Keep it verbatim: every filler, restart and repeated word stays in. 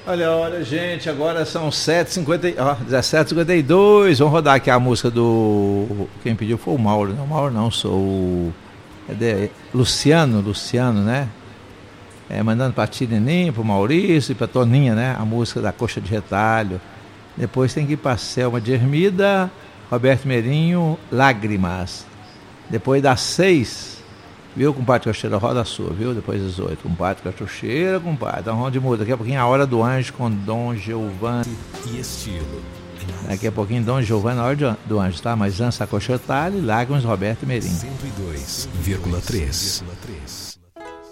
Olha, olha, gente, agora são sete e cinquenta, ó, dezessete e cinquenta e dois. Vamos rodar aqui a música do... Quem pediu foi o Mauro. Não, Mauro não, sou o... Cadê? Luciano, Luciano, né? É, mandando pra Tirininho, pro Maurício e pra Toninha, né? A música da Coxa de Retalho. Depois tem que ir pra Selma de Ermida, Roberto Meirinho, Lágrimas. Depois das seis, viu, compadre Cachoeira, roda a sua, viu? Depois das oito, compadre Cachoeira, compadre. Então vamos de música. Daqui a pouquinho a Hora do Anjo com Dom Giovanni. E estilo. Daqui a pouquinho Dom Giovanni, a Hora do Anjo, tá? Mas antes a Coxa de Retalho, Lágrimas, Roberto Meirinho. cento e dois vírgula três.